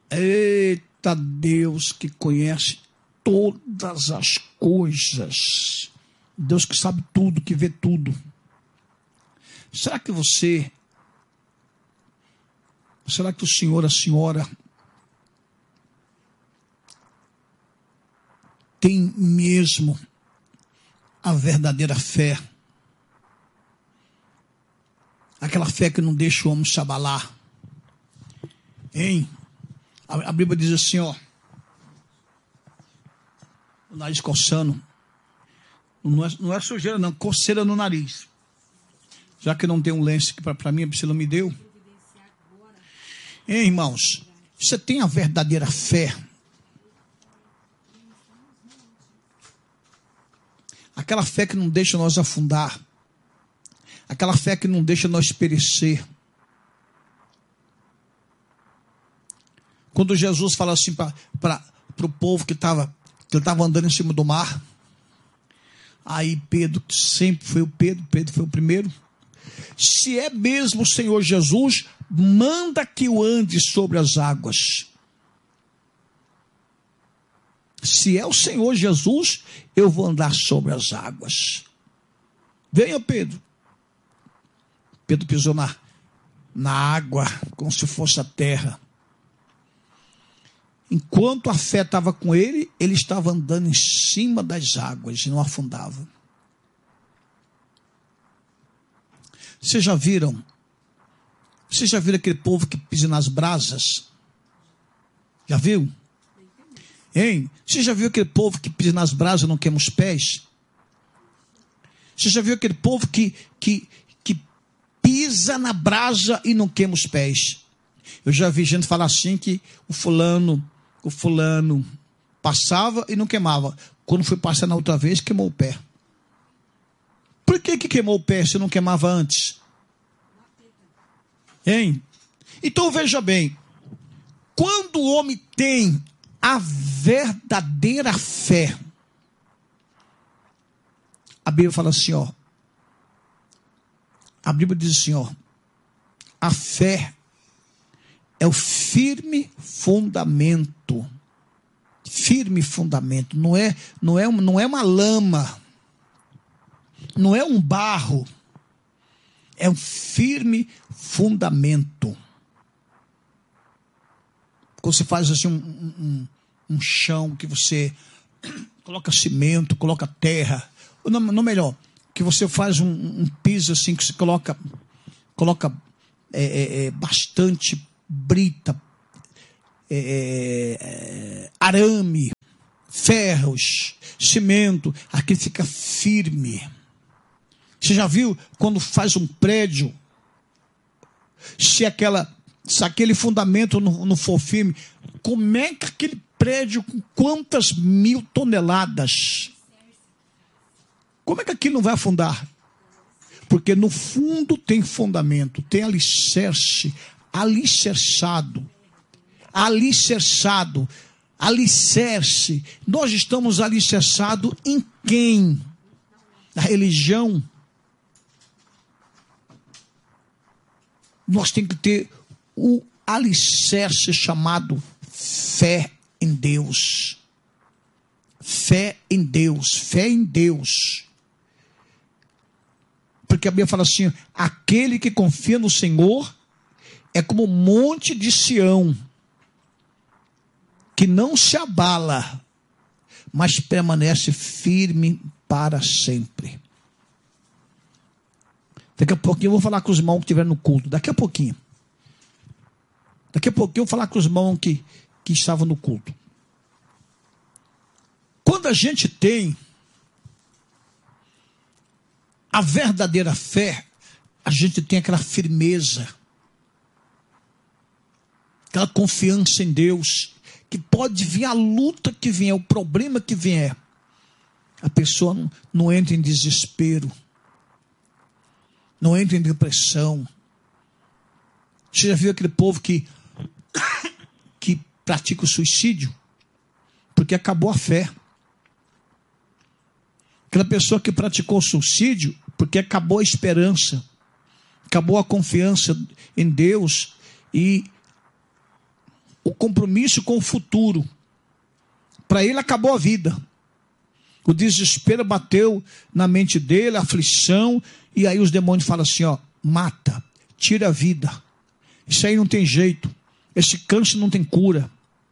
Eita Deus que conhece todas as coisas. Deus que sabe tudo, que vê tudo. Será que o senhor, a senhora tem mesmo a verdadeira fé? Aquela fé que não deixa o homem se abalar. Hein? A Bíblia diz assim, ó. O nariz coçando. Não é sujeira não, coceira no nariz. Já que não tem um lenço que para mim a Priscila me deu. Hein, irmãos? Você tem a verdadeira fé? Aquela fé que não deixa nós afundar. Aquela fé que não deixa nós perecer. Quando Jesus fala assim para o povo que estava andando em cima do mar. Aí Pedro, que sempre foi Pedro foi o primeiro. Se é mesmo o Senhor Jesus, manda que eu ande sobre as águas. Se é o Senhor Jesus, eu vou andar sobre as águas. Venha, Pedro. Pedro pisou na água, como se fosse a terra. Enquanto a fé estava com ele, ele estava andando em cima das águas e não afundava. Vocês já viram aquele povo que pisa nas brasas? Já viu? Hein? Você já viu aquele povo que pisa nas brasas e não queima os pés? Você já viu aquele povo que pisa na brasa e não queima os pés? Eu já vi gente falar assim que o fulano passava e não queimava. Quando foi passar na outra vez, queimou o pé. Por que queimou o pé se não queimava antes? Hein? Então veja bem. Quando o homem tem a verdadeira fé, a Bíblia fala assim, ó. A Bíblia diz assim, ó. A fé é o firme fundamento. Firme fundamento. Não é uma lama. Não é um barro. É um firme fundamento. Quando você faz assim um chão que você coloca cimento, coloca terra. Ou não melhor, que você faz um piso assim que você coloca bastante brita, arame, ferros, cimento, aqui fica firme. Você já viu quando faz um prédio, se aquele fundamento não for firme, como é que aquele prédio com quantas 1000 toneladas, como é que aquilo não vai afundar? Porque no fundo tem fundamento, tem alicerce, alicerçado. Alicerce. Nós estamos alicerçados em quem? Na religião. Nós temos que ter o alicerce chamado fé em Deus. Fé em Deus. Fé em Deus. Porque a Bíblia fala assim, aquele que confia no Senhor é como o monte de Sião, que não se abala, mas permanece firme para sempre. Daqui a pouquinho eu vou falar com os irmãos que estiveram no culto. Daqui a pouquinho eu vou falar com os irmãos que estavam no culto. Quando a gente tem a verdadeira fé, a gente tem aquela firmeza, aquela confiança em Deus, que pode vir a luta que vier, o problema que vier, a pessoa não entra em desespero, não entra em depressão. Você já viu aquele povo que pratica o suicídio? Porque acabou a fé. Aquela pessoa que praticou o suicídio, porque acabou a esperança, acabou a confiança em Deus, e o compromisso com o futuro. Para ele acabou a vida. O desespero bateu na mente dele, a aflição, e aí os demônios falam assim, ó, mata, tira a vida. Isso aí não tem jeito. Esse câncer não tem cura.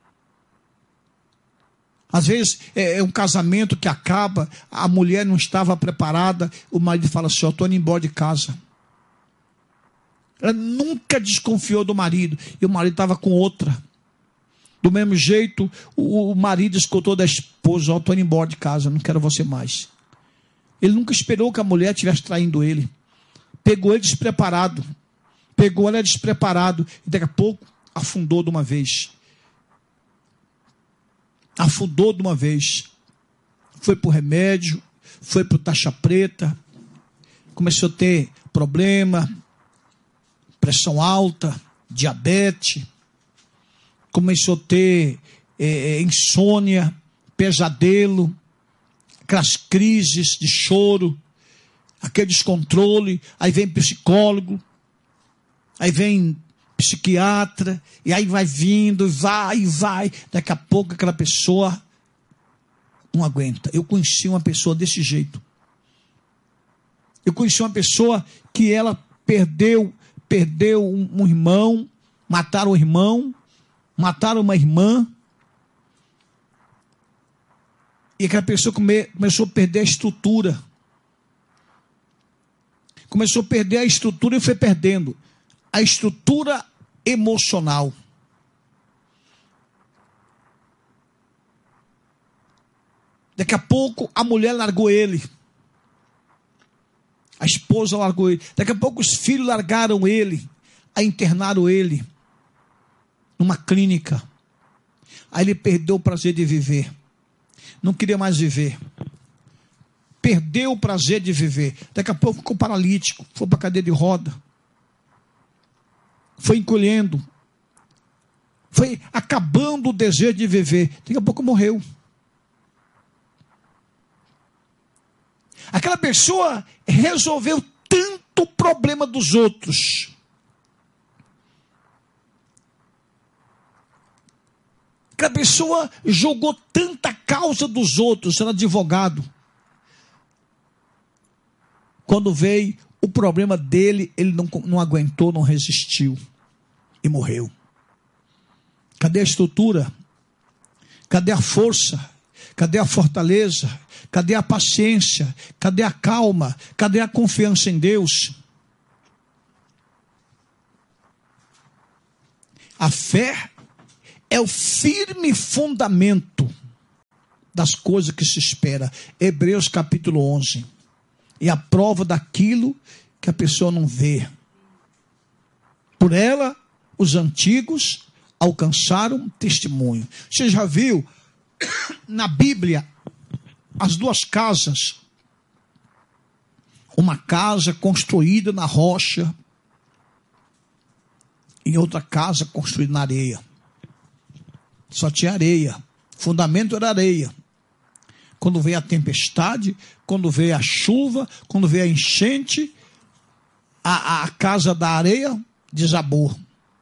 Às vezes é um casamento que acaba, a mulher não estava preparada, o marido fala assim, ó, estou indo embora de casa. Ela nunca desconfiou do marido, e o marido estava com outra. Do mesmo jeito, o marido escutou da esposa, ó, estou indo embora de casa, não quero você mais. Ele nunca esperou que a mulher estivesse traindo ele. Pegou ele despreparado. Pegou ela despreparado, e daqui a pouco afundou de uma vez. Afundou de uma vez. Foi para o remédio, foi para o taxa preta, começou a ter problema, pressão alta, diabetes, começou a ter insônia, pesadelo, aquelas crises de choro, aquele descontrole, aí vem psicólogo, aí vem psiquiatra, e aí vai vindo, vai, daqui a pouco aquela pessoa não aguenta. Eu conheci uma pessoa desse jeito. Eu conheci uma pessoa que ela perdeu um irmão, mataram o irmão, mataram uma irmã, e aquela pessoa começou a perder a estrutura. Começou a perder a estrutura e foi perdendo a estrutura emocional. Daqui a pouco a mulher largou ele. A esposa largou ele. Daqui a pouco os filhos largaram ele. Aí internaram ele numa clínica. Aí ele perdeu o prazer de viver. Não queria mais viver. Perdeu o prazer de viver. Daqui a pouco ficou paralítico. Foi para a cadeira de roda. Foi encolhendo. Foi acabando o desejo de viver. Daqui a pouco morreu. Aquela pessoa resolveu tanto o problema dos outros. Aquela pessoa jogou tanta causa dos outros, era advogado. Quando veio o problema dele, ele não aguentou, não resistiu e morreu. Cadê a estrutura? Cadê a força? Cadê a fortaleza? Cadê a paciência? Cadê a calma? Cadê a confiança em Deus? A fé é o firme fundamento das coisas que se espera. Hebreus capítulo 11. E a prova daquilo que a pessoa não vê. Por ela, os antigos alcançaram testemunho. Você já viu na Bíblia as duas casas? Uma casa construída na rocha e outra casa construída na areia. Só tinha areia. O fundamento era areia. Quando veio a tempestade, quando veio a chuva, quando veio a enchente, a casa da areia desabou.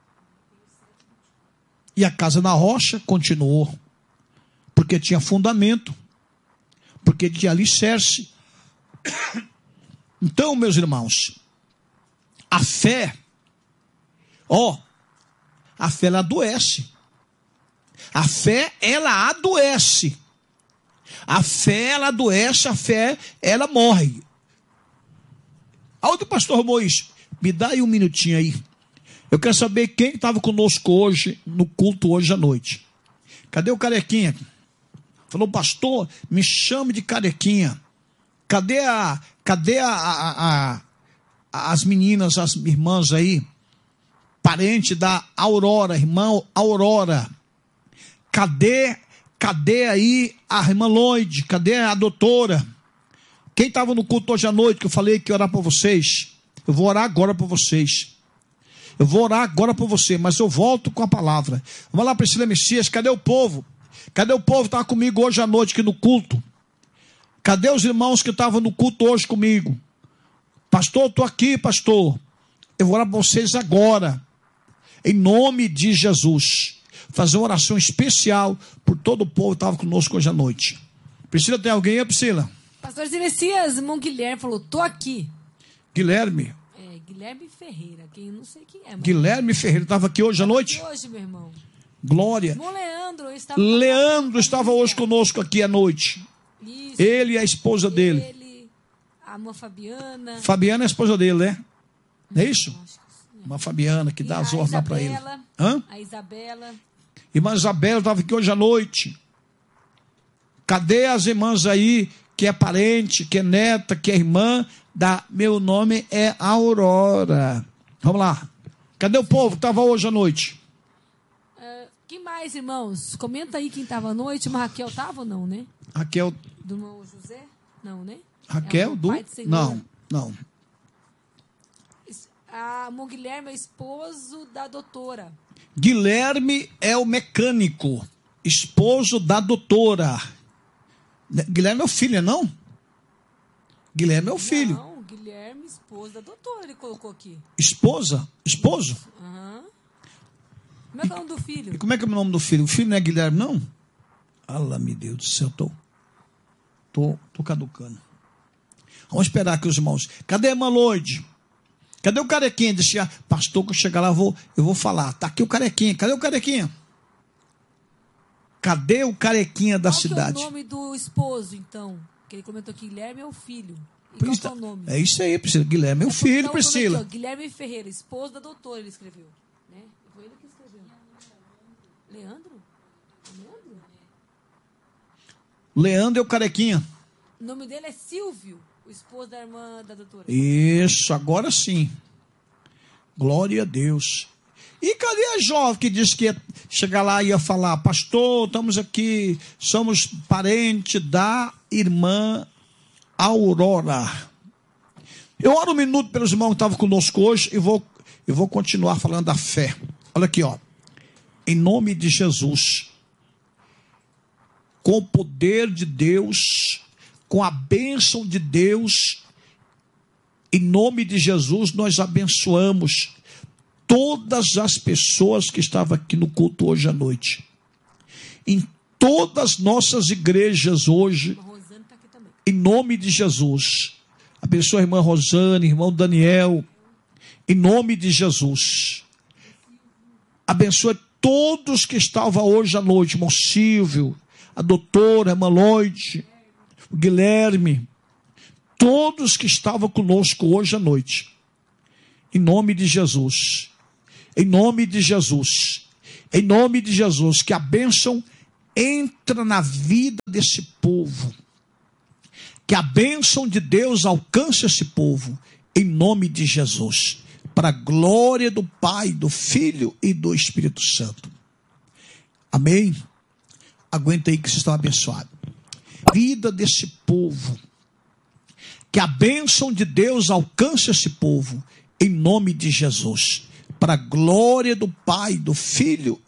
E a casa na rocha continuou. Porque tinha fundamento. Porque tinha alicerce. Então, meus irmãos, a fé, a fé ela adoece. A fé, ela adoece. A fé, ela adoece, a fé, ela morre. Aonde o pastor Moisés? Me dá aí um minutinho aí. Eu quero saber quem estava conosco hoje, no culto hoje à noite. Cadê o carequinha? Falou, pastor, me chame de carequinha. Cadê as meninas, as irmãs aí? Parente da Aurora, irmã Aurora. Cadê aí a irmã Lloyd? Cadê a doutora? Quem estava no culto hoje à noite, que eu falei que ia orar por vocês? Eu vou orar agora por vocês. Eu vou orar agora por você, mas eu volto com a palavra. Vamos lá, Priscila Messias, cadê o povo? Cadê o povo que estava comigo hoje à noite aqui no culto? Cadê os irmãos que estavam no culto hoje comigo? Pastor, estou aqui, pastor. Eu vou orar por vocês agora. Em nome de Jesus. fazer uma oração especial por todo o povo que estava conosco hoje à noite. Priscila, tem alguém aí, Priscila? Pastor Silesias, irmão Guilherme falou, tô aqui. Guilherme? Guilherme Ferreira, quem não sei quem é. Guilherme Ferreira, estava aqui hoje à noite? Aqui hoje, meu irmão. Glória. Irmão Leandro estava hoje conosco aqui à noite. Isso. Ele e a esposa dele. Ele, a irmã Fabiana. Fabiana é a esposa dele, né? Não é isso? Acho que sim. Uma Fabiana que dá as ordens lá para ele. Hã? A Isabela. Irmã Isabela estava aqui hoje à noite. Cadê as irmãs aí, que é parente, que é neta, que é irmã? Meu nome é Aurora. Vamos lá. Cadê o povo que estava hoje à noite? Quem mais, irmãos? Comenta aí quem estava à noite. Mas Raquel estava ou não, né? Raquel. Do irmão José? Não, né? Raquel do... Não. A irmão Guilherme é esposo da doutora. Guilherme é o mecânico, esposo da doutora. Guilherme é o filho, não? Guilherme é o filho. Não, Guilherme, esposo da doutora, ele colocou aqui. Esposa? Esposo? Aham. Como é que é o nome do filho? E como é que é o nome do filho? O filho não é Guilherme, não? Allah, meu Deus do céu, tô caducando. Vamos esperar aqui os irmãos. Cadê a irmã Loide? Cadê o carequinha? Disse, pastor, que eu chegar lá, eu vou falar. Tá aqui o carequinha. Cadê o carequinha? Cadê o carequinha da cidade? Qual é o nome do esposo, então? Que ele comentou que Guilherme é o filho. E qual é o nome? É isso aí, Priscila. Guilherme é o filho, Priscila. Aqui, Guilherme Ferreira, esposo da doutora, ele escreveu. Né? Foi ele que escreveu. Leandro? Leandro é o carequinha. O nome dele é Silvio, o esposo da irmã da doutora. Isso, agora sim. Glória a Deus. E cadê a jovem que disse que ia chegar lá e ia falar, pastor, estamos aqui, somos parente da irmã Aurora. Eu oro um minuto pelos irmãos que estavam conosco hoje e vou continuar falando da fé. Olha aqui, ó. Em nome de Jesus, com o poder de Deus, com a bênção de Deus, em nome de Jesus, nós abençoamos todas as pessoas que estavam aqui no culto hoje à noite. Em todas as nossas igrejas hoje, em nome de Jesus. Abençoa a irmã Rosane, irmão Daniel, em nome de Jesus. Abençoa todos que estavam hoje à noite, irmão Silvio, a doutora, a irmã Lloyd, o Guilherme, todos que estavam conosco hoje à noite. Em nome de Jesus. Em nome de Jesus. Em nome de Jesus. Que a bênção entra na vida desse povo. Que a bênção de Deus alcance esse povo. Em nome de Jesus. Para a glória do Pai, do Filho e do Espírito Santo. Amém? Aguenta aí que vocês estão abençoados. Vida desse povo. Que a bênção de Deus alcance esse povo. Em nome de Jesus. Para a glória do Pai, do Filho